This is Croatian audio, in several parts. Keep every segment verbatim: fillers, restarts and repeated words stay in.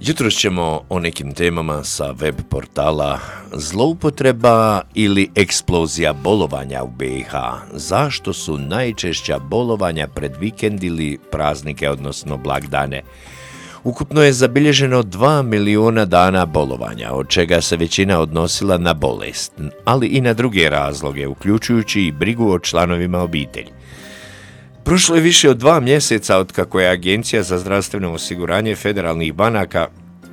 Jutros ćemo o nekim temama sa web portala zloupotreba ili eksplozija bolovanja u B i H. Zašto su najčešća bolovanja pred vikend ili praznike, odnosno blagdane? Ukupno je zabilježeno dva miliona dana bolovanja, od čega se većina odnosila na bolest, ali i na druge razloge, uključujući i brigu o članovima obitelji. Prošlo je više od dva mjeseca od kako je Agencija za zdravstveno osiguranje federalnih banaka,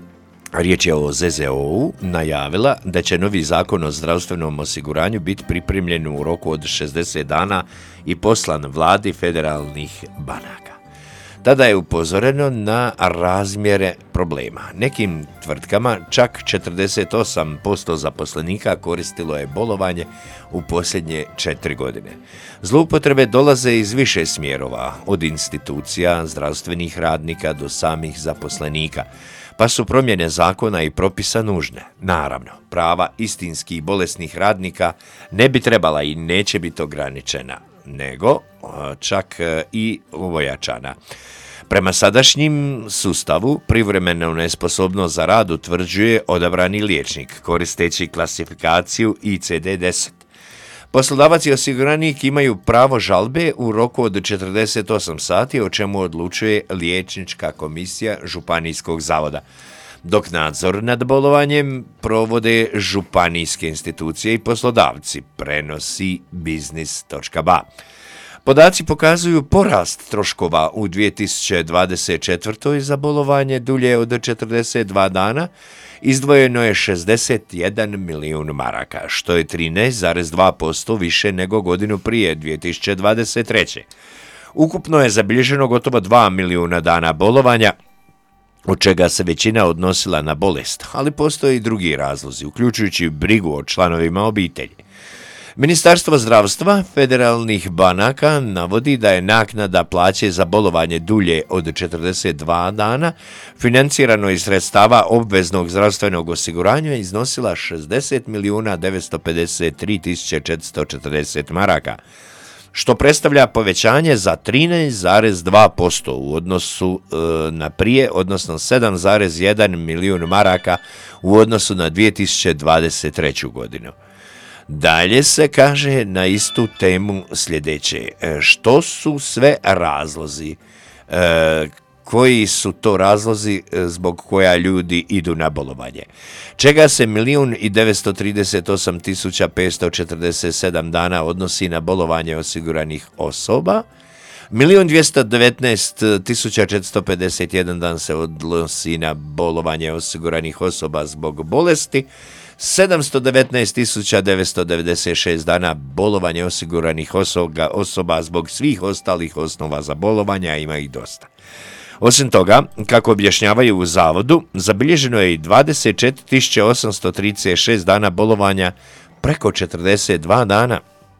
riječ je o Z Z O-u, najavila da će novi zakon o zdravstvenom osiguranju biti pripremljen u roku od šezdeset dana i poslan vladi federalnih banaka. Tada je upozoreno na razmjere problema. Nekim tvrtkama čak četrdeset osam posto zaposlenika koristilo je bolovanje u posljednje četiri godine. Zloupotrebe dolaze iz više smjerova, od institucija, zdravstvenih radnika do samih zaposlenika, pa su promjene zakona i propisa nužne. Naravno, prava istinskih bolesnih radnika ne bi trebala i neće biti ograničena, nego čak i ojačana. Prema sadašnjim sustavu, privremenu nesposobnost za rad utvrđuje odabrani liječnik, koristeći klasifikaciju I C D deset. Poslodavac i osiguranik imaju pravo žalbe u roku od četrdeset osam sati, o čemu odlučuje liječnička komisija županijskog zavoda, dok nadzor nad bolovanjem provode županijske institucije i poslodavci, prenosi biznis točka ba. Podaci pokazuju porast troškova u dvije tisuće dvadeset četvrtoj za bolovanje dulje od četrdeset dva dana. Izdvojeno je šezdeset jedan milijun maraka, što je trinaest zarez dva posto više nego godinu prije, dvije tisuće dvadeset treće. Ukupno je zabilježeno gotovo dva milijuna dana bolovanja, od čega se većina odnosila na bolest, ali postoje i drugi razlozi, uključujući brigu o članovima obitelji. Ministarstvo zdravstva federalnih banaka navodi da je naknada plaće za bolovanje dulje od četrdeset dva dana financirano iz sredstava obveznog zdravstvenog osiguranja iznosila šezdeset milijuna devetsto pedeset tri tisuće četiristo četrdeset maraka, što predstavlja povećanje za trinaest zarez dva posto u odnosu e, na prije, odnosno sedam zarez jedan milijun maraka u odnosu na dvije tisuće dvadeset treću godinu. Dalje se kaže na istu temu sljedeće. Što su sve razlozi? E, koji su to razlozi zbog koja ljudi idu na bolovanje? Čega se milijun i devetsto trideset osam tisuća petsto četrdeset sedam dana odnosi na bolovanje osiguranih osoba? Milijun dvjesto devetnaest tisuća četiristo pedeset jedan dan se odnosi na bolovanje osiguranih osoba zbog bolesti, sedamsto devetnaest tisuća devetsto devedeset šest dana bolovanje osiguranih osoba, osoba zbog svih ostalih osnova za bolovanje, a ima ih dosta. Osim toga, kako objašnjavaju u zavodu, zabilježeno je i dvadeset četiri tisuće osamsto trideset šest dana bolovanja preko četrdeset dva dana.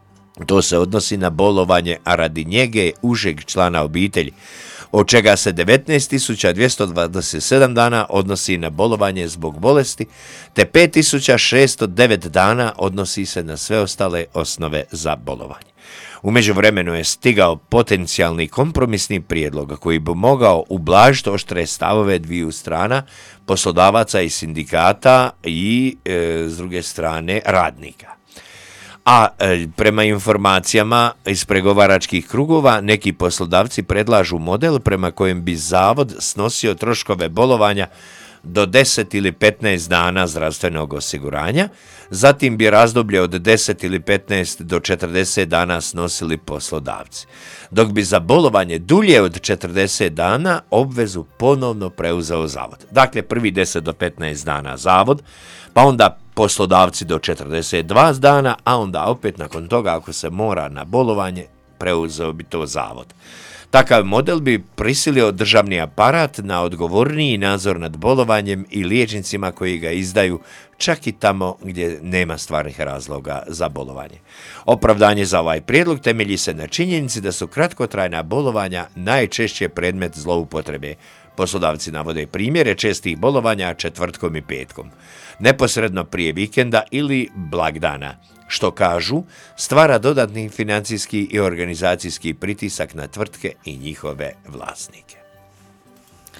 To se odnosi na bolovanje, a radi njege užeg člana obitelji, od čega se devetnaest tisuća dvjesto dvadeset sedam dana odnosi na bolovanje zbog bolesti, te pet tisuća šesto devet dana odnosi se na sve ostale osnove za bolovanje. U međuvremenu je stigao potencijalni kompromisni prijedlog koji bi mogao ublažiti oštre stavove dviju strana, poslodavaca i sindikata i, e, s druge strane, radnika. A e, prema informacijama iz pregovaračkih krugova, neki poslodavci predlažu model prema kojem bi zavod snosio troškove bolovanja do deset ili petnaest dana zdravstvenog osiguranja, zatim bi razdoblje od deset ili petnaest do četrdeset dana snosili poslodavci, dok bi za bolovanje dulje od četrdeset dana obvezu ponovno preuzeo zavod. Dakle, prvi deset do petnaest dana zavod, pa onda poslodavci do četrdeset dva dana, a onda opet nakon toga, ako se mora na bolovanje, preuzeo bi to zavod. Takav model bi prisilio državni aparat na odgovorniji nadzor nad bolovanjem i liječnicima koji ga izdaju, čak i tamo gdje nema stvarnih razloga za bolovanje. Opravdanje za ovaj prijedlog temelji se na činjenici da su kratkotrajna bolovanja najčešće predmet zloupotrebe. Poslodavci navode primjere čestih bolovanja četvrtkom i petkom, neposredno prije vikenda ili blagdana, što kažu stvara dodatni financijski i organizacijski pritisak na tvrtke i njihove vlasnike.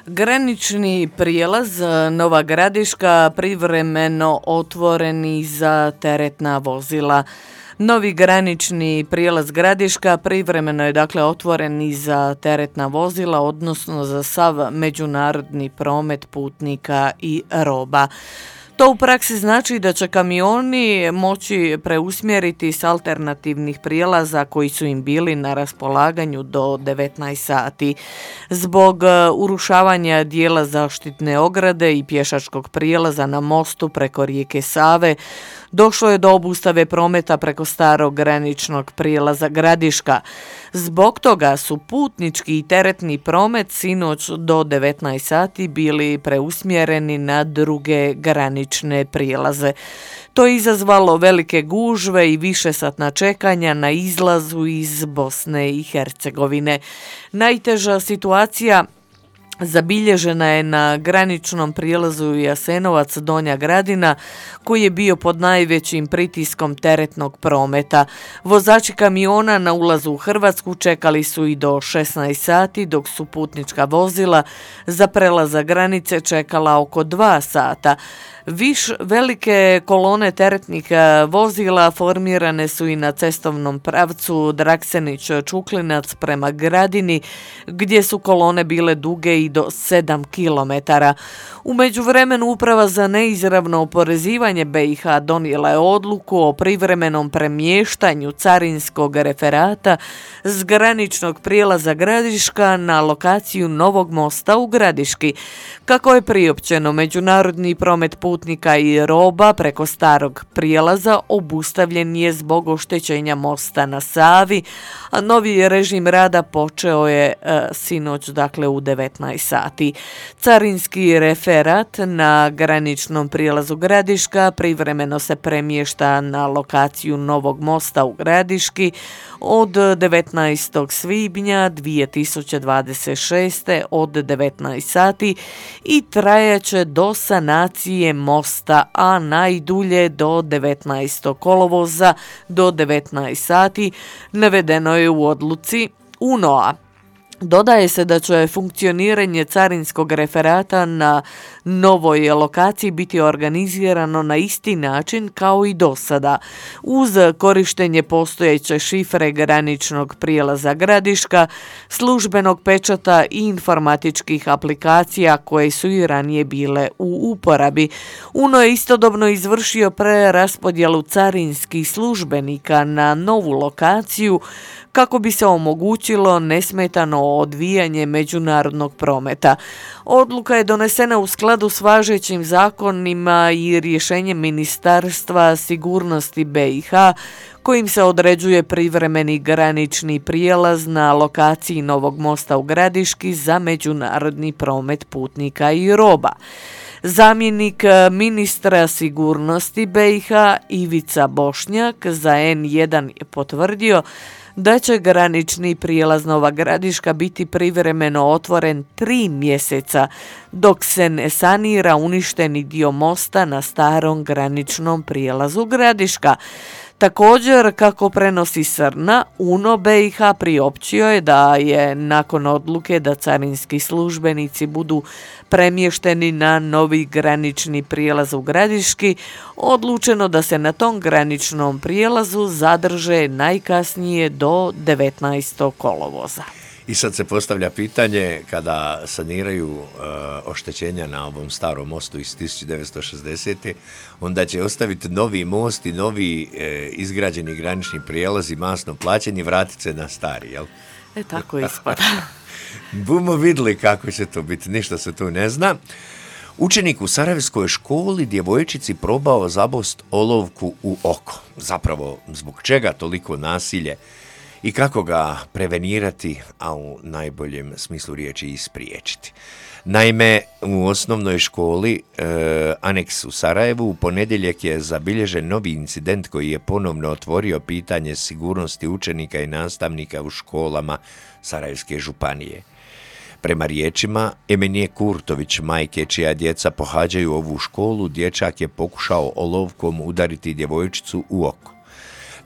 Granični prijelaz Nova Gradiška privremeno otvoreni za teretna vozila. Novi granični prijelaz Gradiška privremeno je dakle otvoren i za teretna vozila, odnosno za sav međunarodni promet putnika i roba. To u praksi znači da će kamioni moći preusmjeriti s alternativnih prijelaza koji su im bili na raspolaganju do devetnaest sati. Zbog urušavanja dijela zaštitne ograde i pješačkog prijelaza na mostu preko rijeke Save, došlo je do obustave prometa preko starog graničnog prijelaza Gradiška. Zbog toga su putnički i teretni promet sinoć do devetnaest sati bili preusmjereni na druge granične prijelaze. To je izazvalo velike gužve i višesatna čekanja na izlazu iz Bosne i Hercegovine. Najteža situacija zabilježena je na graničnom prijelazu Jasenovac Donja Gradina, koji je bio pod najvećim pritiskom teretnog prometa. Vozači kamiona na ulazu u Hrvatsku čekali su i do šesnaest sati, dok su putnička vozila za prelazak granice čekala oko dva sata. Viš velike kolone teretnih vozila formirane su i na cestovnom pravcu Draksenić-Čuklinac prema Gradini, gdje su kolone bile duge i do sedam kilometara. U međuvremenu Uprava za neizravno oporezivanje B i H donijela je odluku o privremenom premještanju carinskog referata s graničnog prijelaza Gradiška na lokaciju Novog mosta u Gradiški. Kako je priopćeno, međunarodni promet putnika i roba preko starog prijelaza obustavljen je zbog oštećenja mosta na Savi, a novi režim rada počeo je e, sinoć, dakle u devetnaest sati. Carinski referat na graničnom prijelazu Gradiška privremeno se premješta na lokaciju Novog mosta u Gradiški od devetnaestog svibnja dvije tisuće dvadeset šeste od devetnaest sati i trajaće do sanacije mosta, a najdulje do devetnaestog kolovoza do devetnaest sati, navedeno je u odluci U N O A. Dodaje se da će funkcioniranje carinskog referata na novoj lokaciji biti organizirano na isti način kao i do sada, uz korištenje postojeće šifre graničnog prijelaza Gradiška, službenog pečata i informatičkih aplikacija koje su i ranije bile u uporabi. U N O je istodobno izvršio preraspodjelu carinskih službenika na novu lokaciju kako bi se omogućilo nesmetano odvijanje međunarodnog prometa. Odluka je donesena u skladu s važećim zakonima i rješenjem Ministarstva sigurnosti B i H, kojim se određuje privremeni granični prijelaz na lokaciji Novog mosta u Gradiški za međunarodni promet putnika i roba. Zamjenik ministra sigurnosti B i H Ivica Bošnjak za N jedan je potvrdio da će granični prijelaz Nova Gradiška biti privremeno otvoren tri mjeseca dok se ne sanira uništeni dio mosta na starom graničnom prijelazu Gradiška. Također, kako prenosi Srna, U N O B i H priopćio je da je nakon odluke da carinski službenici budu premješteni na novi granični prijelaz u Gradiški, odlučeno da se na tom graničnom prijelazu zadrže najkasnije do devetnaestog kolovoza. I sad se postavlja pitanje, kada saniraju uh, oštećenja na ovom starom mostu iz tisuću devetsto šezdesete. onda će ostaviti novi most i novi e, izgrađeni granični prijelaz i masno plaćanje i vratiti se na stari, jel? E, tako ispada. Bumo vidjeli kako će to biti, ništa se tu ne zna. Učenik u sarajevskoj školi djevojčici probao zabost olovku u oko. Zapravo, zbog čega toliko nasilje i kako ga prevenirati, a u najboljem smislu riječi i spriječiti. Naime, u osnovnoj školi e, Aneks u Sarajevu u ponedjeljak je zabilježen novi incident koji je ponovno otvorio pitanje sigurnosti učenika i nastavnika u školama Sarajevske županije. Prema riječima Emenije Kurtović, majke čija djeca pohađaju ovu školu, dječak je pokušao olovkom udariti djevojčicu u oko.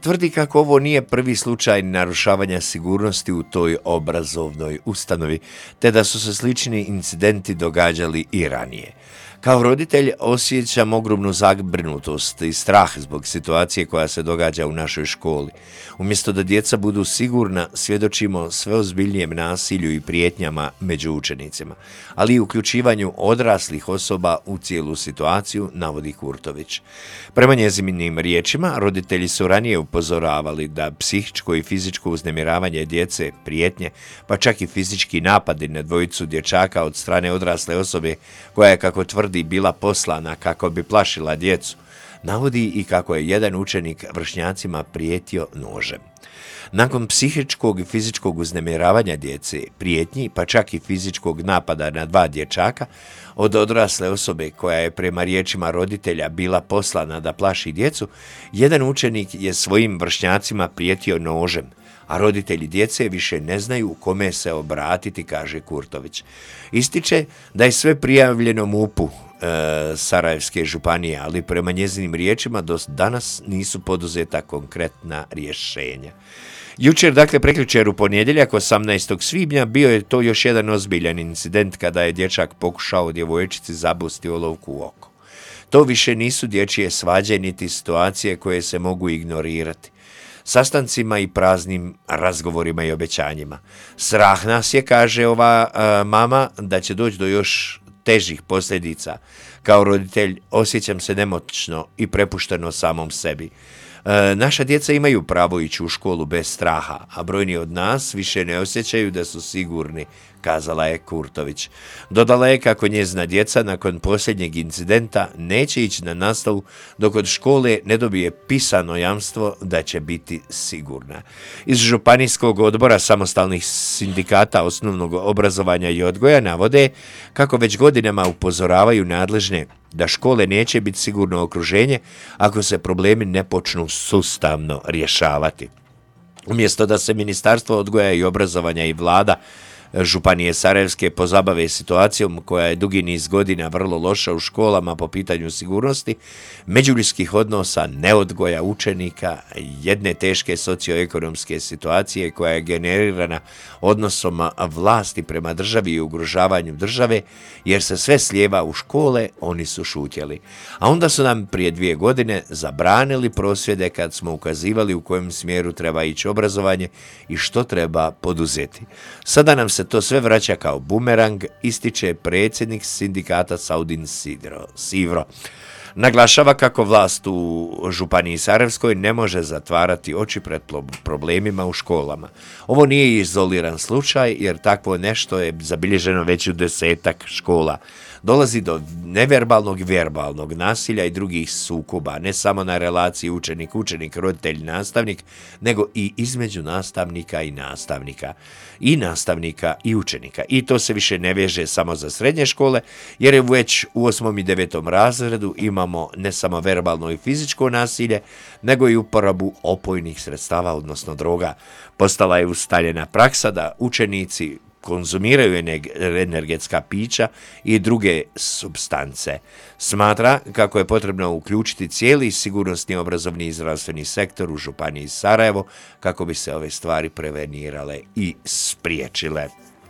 Tvrdi kako ovo nije prvi slučaj narušavanja sigurnosti u toj obrazovnoj ustanovi, te da su se slični incidenti događali i ranije. Kao roditelj osjećam ogromnu zabrinutost i strah zbog situacije koja se događa u našoj školi. Umjesto da djeca budu sigurna, svjedočimo sve ozbiljnijem nasilju i prijetnjama među učenicima, ali i uključivanju odraslih osoba u cijelu situaciju, navodi Kurtović. Prema njezinim riječima, roditelji su ranije upozoravali da psihičko i fizičko uznemiravanje djece, prijetnje, pa čak i fizički napadi na dvojicu dječaka od strane odrasle osobe koja je, kako tvrdi, bila poslana kako bi plašila djecu, navodi i kako je jedan učenik vršnjacima prijetio nožem. Nakon psihičkog i fizičkog uznemiravanja djece, prijetnji, pa čak i fizičkog napada na dva dječaka, od odrasle osobe koja je prema riječima roditelja bila poslana da plaši djecu, jedan učenik je svojim vršnjacima prijetio nožem, a roditelji djece više ne znaju kome se obratiti, kaže Kurtović. Ističe da je sve prijavljeno MUP-u e, Sarajevske županije, ali prema njezinim riječima do danas nisu poduzeta konkretna rješenja. Jučer, dakle prekjučer u ponedjeljak, osamnaestog svibnja, bio je to još jedan ozbiljan incident kada je dječak pokušao djevojčici zabusti olovku u oko. To više nisu dječje svađe niti situacije koje se mogu ignorirati. Sastancima i praznim razgovorima i obećanjima. Strah nas je, kaže ova a, mama, da će doći do još težih posljedica. Kao roditelj osjećam se nemoćno i prepušteno samom sebi. E, naša djeca imaju pravo ići u školu bez straha, a brojni od nas više ne osjećaju da su sigurni, kazala je Kurtović. Dodala je kako njezina djeca nakon posljednjeg incidenta neće ići na nastavu dok od škole ne dobije pisano jamstvo da će biti sigurna. Iz Županijskog odbora samostalnih sindikata osnovnog obrazovanja i odgoja navode kako već godinama upozoravaju nadležne da škole neće biti sigurno okruženje ako se problemi ne počnu sustavno rješavati. Umjesto da se Ministarstvo odgoja i obrazovanja i vlada Županije Sarajevske pozabave situacijom koja je dugi niz godina vrlo loša u školama po pitanju sigurnosti, međuljudskih odnosa, neodgoja učenika, jedne teške socioekonomske situacije koja je generirana odnosom vlasti prema državi i ugrožavanju države, jer se sve slijeva u škole, oni su šutjeli. A onda su nam prije dvije godine zabranili prosvjede kad smo ukazivali u kojem smjeru treba ići obrazovanje i što treba poduzeti. Sada nam se to sve vraća kao bumerang, ističe predsjednik sindikata Saudin Sivro. Naglašava kako vlast u Županiji Sarajevskoj ne može zatvarati oči pred problemima u školama. Ovo nije izoliran slučaj jer takvo nešto je zabilježeno već u desetak škola. Dolazi do neverbalnog i verbalnog nasilja i drugih sukoba, ne samo na relaciji učenik-učenik, roditelj-nastavnik, nego i između nastavnika i nastavnika, i nastavnika i učenika. I to se više ne veže samo za srednje škole, jer je već u osmom i devetom razredu imamo ne samo verbalno i fizičko nasilje, nego i uporabu opojnih sredstava, odnosno droga. Postala je ustaljena praksa da učenici konzumiraju energetska pića i druge supstance. Smatra kako je potrebno uključiti cijeli sigurnosni obrazovni i zdravstveni sektor u Županiji Sarajevo kako bi se ove stvari prevenirale i spriječile.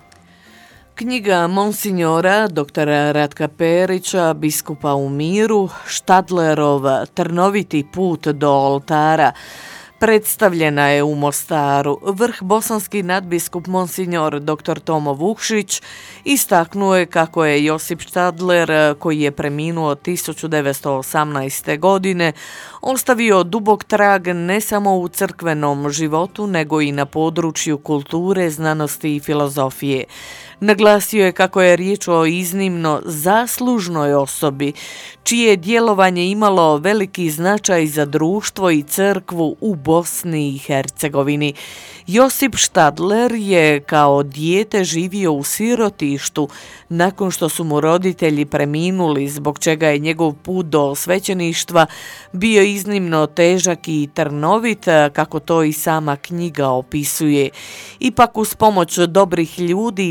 Knjiga Monsinjora doktora Ratka Perića, biskupa u miru, Štadlerov Trnoviti put do oltara, predstavljena je u Mostaru. Vrh bosanski nadbiskup Monsinjor dr. Tomo Vukšić istaknuo je kako je Josip Štadler, koji je preminuo tisuću devetsto osamnaeste. godine, ostavio dubok trag ne samo u crkvenom životu, nego i na području kulture, znanosti i filozofije. Naglasio je kako je riječ o iznimno zaslužnoj osobi, čije je djelovanje imalo veliki značaj za društvo i crkvu u Bosni i Hercegovini. Josip Štadler je kao dijete živio u sirotištu nakon što su mu roditelji preminuli, zbog čega je njegov put do svećeništva bio iznimno težak i trnovit, kako to i sama knjiga opisuje. Ipak uz pomoć dobrih ljudi i tadašnjih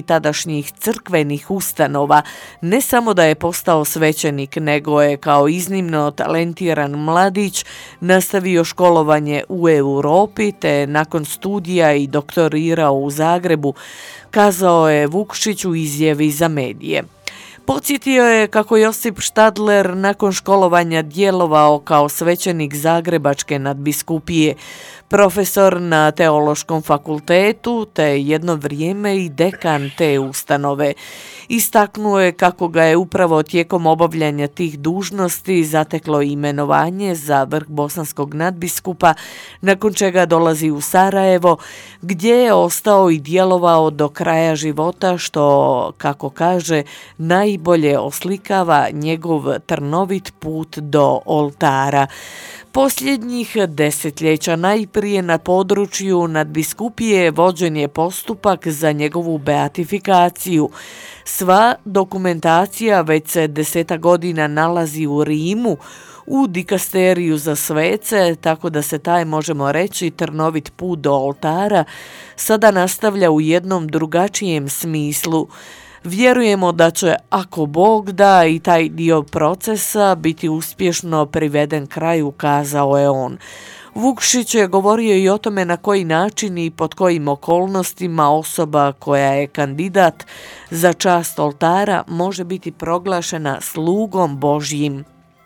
tamošnjih crkvenih ustanova. Ne samo da je postao svećenik, nego je kao iznimno talentiran mladić nastavio školovanje u Europi, te nakon studija i doktorirao u Zagrebu, kazao je Vukšić u izjavi za medije. Podsjetio je kako Josip Štadler nakon školovanja djelovao kao svećenik Zagrebačke nadbiskupije, profesor na Teološkom fakultetu te jedno vrijeme i dekan te ustanove. Istaknuo je kako ga je upravo tijekom obavljanja tih dužnosti zateklo imenovanje za vrh bosanskog nadbiskupa, nakon čega dolazi u Sarajevo, gdje je ostao i djelovao do kraja života, što, kako kaže, najbolje oslikava njegov trnovit put do oltara. Posljednjih desetljeća najprije na području nadbiskupije vođen je postupak za njegovu beatifikaciju. Sva dokumentacija već se deseta godina nalazi u Rimu, u dikasteriju za svece, tako da se taj, možemo reći, trnovit put do oltara sada nastavlja u jednom drugačijem smislu. Vjerujemo da će, ako Bog da, i taj dio procesa biti uspješno priveden kraju, kazao je on. Vukšić je govorio i o tome na koji način i pod kojim okolnostima osoba koja je kandidat za čast oltara može biti proglašena slugom Božjim.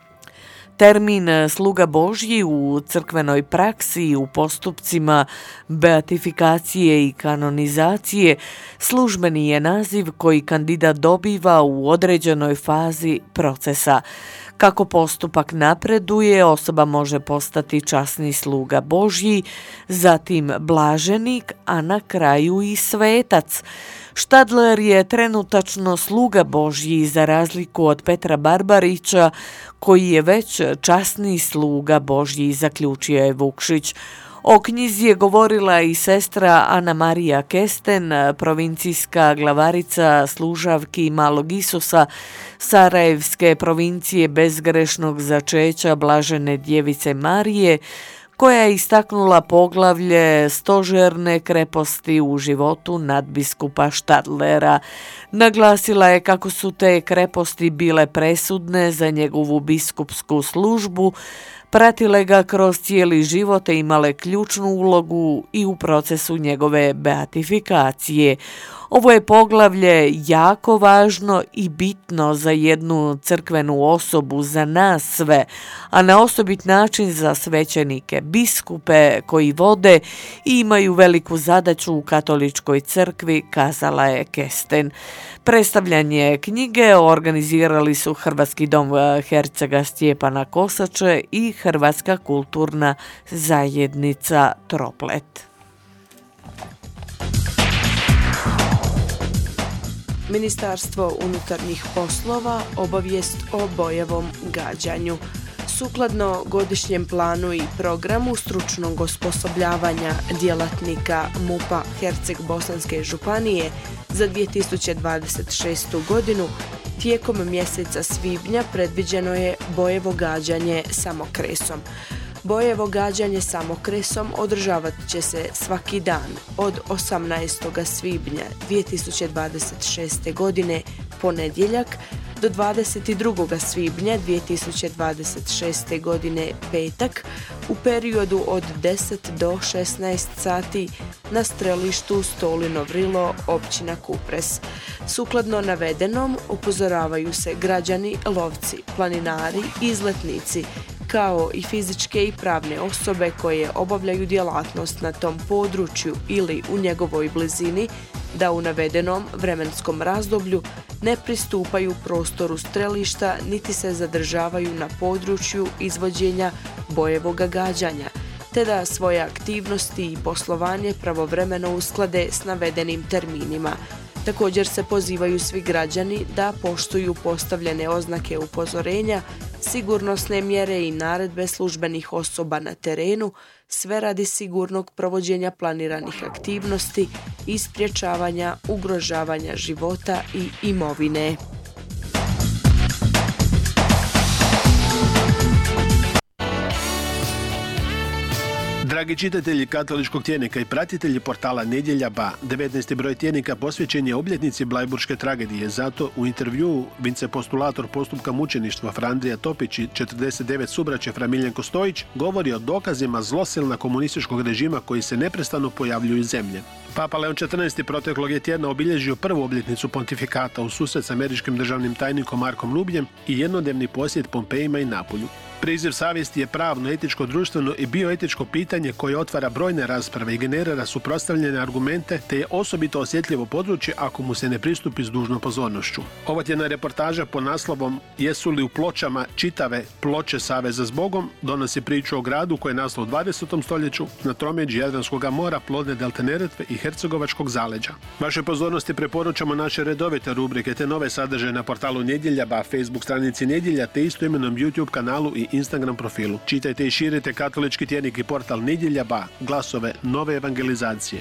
Termin sluga Božji u crkvenoj praksi i u postupcima beatifikacije i kanonizacije službeni je naziv koji kandidat dobiva u određenoj fazi procesa. Kako postupak napreduje, osoba može postati časni sluga Božji, zatim blaženik, a na kraju i svetac. Štadler je trenutačno sluga Božji za razliku od Petra Barbarića, koji je već časni sluga Božji, zaključio je Vukšić. O knjizi je govorila i sestra Ana Marija Kesten, provincijska glavarica služavki Malog Isusa Sarajevske provincije bezgrešnog začeća Blažene djevice Marije, koja je istaknula poglavlje stožerne kreposti u životu nadbiskupa Štadlera. Naglasila je kako su te kreposti bile presudne za njegovu biskupsku službu, pratile ga kroz cijeli život te imale ključnu ulogu i u procesu njegove beatifikacije. Ovo je poglavlje jako važno i bitno za jednu crkvenu osobu, za nas sve, a na osobit način za svećenike, biskupe koji vode i imaju veliku zadaću u katoličkoj crkvi, kazala je Kesten. Predstavljanje knjige organizirali su Hrvatski dom hercega Stjepana Kosače i Hrvatska kulturna zajednica Troplet. Ministarstvo unutarnjih poslova obavijest o bojevom gađanju. Sukladno godišnjem planu i programu stručnog osposobljavanja djelatnika MUP-a Herceg-Bosanske županije za dvije tisuće dvadeset šestu godinu, tijekom mjeseca svibnja predviđeno je bojevo gađanje samokresom. Bojevo gađanje samokresom održavat će se svaki dan od osamnaestog svibnja dvije tisuće dvadeset šeste. godine ponedjeljak do dvadeset drugog svibnja dvije tisuće dvadeset šeste. godine petak u periodu od deset do šesnaest sati na strelištu Stolino Vrilo, općina Kupres. Sukladno navedenom upozoravaju se građani, lovci, planinari, izletnici, kao i fizičke i pravne osobe koje obavljaju djelatnost na tom području ili u njegovoj blizini, da u navedenom vremenskom razdoblju ne pristupaju prostoru strelišta niti se zadržavaju na području izvođenja bojevoga gađanja, te da svoje aktivnosti i poslovanje pravovremeno usklade s navedenim terminima. Također se pozivaju svi građani da poštuju postavljene oznake upozorenja, sigurnosne mjere i naredbe službenih osoba na terenu, sve radi sigurnog provođenja planiranih aktivnosti i sprječavanja ugrožavanja života i imovine. Dragi čitatelji katoličkog tjednika i pratitelji portala Nedjelja ba, devetnaesti broj tjednika posvećen je obljetnici Blajburške tragedije. Zato u intervjuu vicepostulator postupka mučeništva Frandrija Topić i četrdeset devet subraće Framiljenko Stojić govori o dokazima zlosilna komunističkog režima koji se neprestano pojavljuju iz zemlje. Papa Leon četrnaesti proteklog je tjedna obilježio prvu obljetnicu pontifikata u susret s američkim državnim tajnikom Markom Rubljem i jednodnevni posjet Pompejima i Napulju. Priziv savjesti je pravno, etičko, društveno i bioetičko pitanje koje otvara brojne rasprave i generira suprotstavljene argumente, te je osobito osjetljivo područje ako mu se ne pristupi s dužnom pozornošću. Ova tjedna reportaža pod naslovom Jesu li u Pločama čitave ploče Saveza s Bogom donosi priču o gradu koji je nastao u dvadesetom stoljeću na tromeđi Jadranskog mora, plodne delte Neretve i Hercegovačkog zaleđa. Vašoj pozornosti preporučamo naše redovite rubrike te nove sadržaje na portalu Nedjelja ba, Facebook stranici Nedjelja te istoimenom YouTube kanalu i Instagram profilu. Čitajte i širite katolički tjednik i portal Nedjelja ba, glasove nove evangelizacije.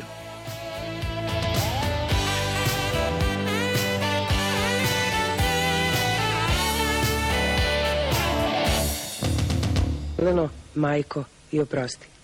Leno, majko, i oprosti.